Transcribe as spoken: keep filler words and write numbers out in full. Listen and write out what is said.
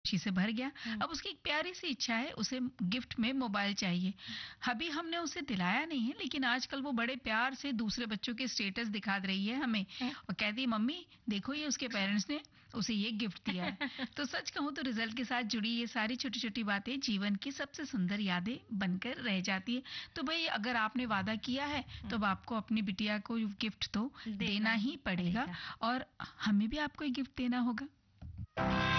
खुशी से भर गया। अब उसकी एक प्यारी सी इच्छा है, उसे गिफ्ट में मोबाइल चाहिए। अभी हमने उसे दिलाया नहीं है, लेकिन आजकल वो बड़े प्यार से दूसरे बच्चों के स्टेटस दिखा रही है हमें और कहती है मम्मी देखो ये उसके पेरेंट्स ने उसे ये गिफ्ट दिया है। तो सच कहूँ तो रिजल्ट के साथ जुड़ी ये सारी छोटी छोटी बातें जीवन की सबसे सुंदर यादें बनकर रह जाती है। तो भाई अगर आपने वादा किया है तो अब आपको अपनी बिटिया को गिफ्ट तो देना ही पड़ेगा और हमें भी आपको एक गिफ्ट देना होगा।